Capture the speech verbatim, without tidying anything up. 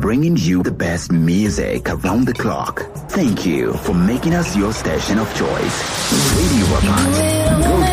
bringing you the best music around the clock. Thank you for making us your station of choice. Radio Rapat. Go